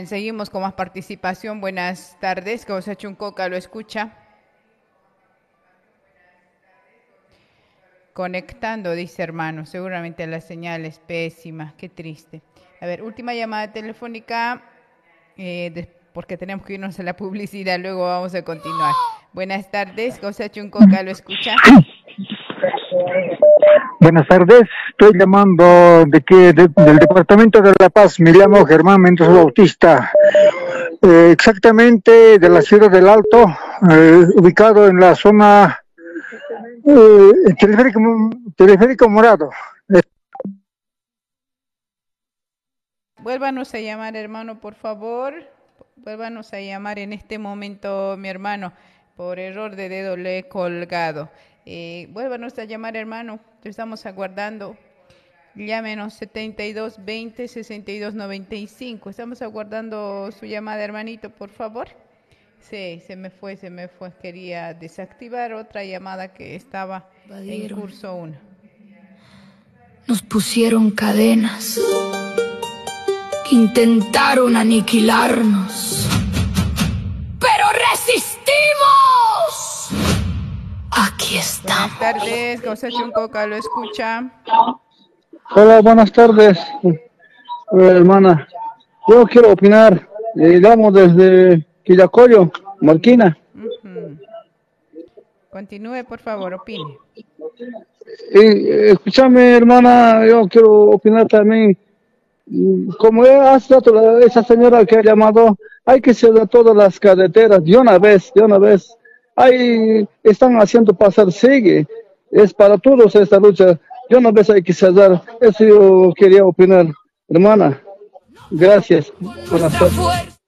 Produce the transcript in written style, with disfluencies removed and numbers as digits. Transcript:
seguimos con más participación. Buenas tardes, Causa Chuncoca lo escucha. Conectando, dice hermano, seguramente la señal es pésima, qué triste. A ver, última llamada telefónica, porque tenemos que irnos a la publicidad, luego vamos a continuar. Buenas tardes, Causa Chuncoca lo escucha. Buenas tardes, estoy llamando del departamento de La Paz, me llamo Germán Mendoza Bautista, exactamente de la ciudad del Alto, ubicado en la zona teleférico morado. Vuélvanos a llamar, hermano, por favor. Vuélvanos a llamar en este momento, mi hermano. Por error de dedo le he colgado. Vuélvanos a llamar, hermano. Te estamos aguardando. Llámenos 72 20 62 95. Estamos aguardando su llamada, hermanito, por favor. Sí, se me fue. Quería desactivar otra llamada que estaba en curso 1. Nos pusieron cadenas. Intentaron aniquilarnos. ¡Pero resistimos! Aquí estamos. Buenas tardes, Causa Chuncoca lo escucha. Hola, buenas tardes, hermana. Yo quiero opinar. Llamo desde Quillacollo, Marquina. Continúe, por favor, opine. Escúchame, hermana, yo quiero opinar también. Como hace rato esa señora que ha llamado, hay que cerrar todas las carreteras de una vez. Ahí están haciendo pasar, sigue. Es para todos esta lucha. De una vez hay que cerrar. Eso yo quería opinar, hermana. Gracias. Buenas tardes.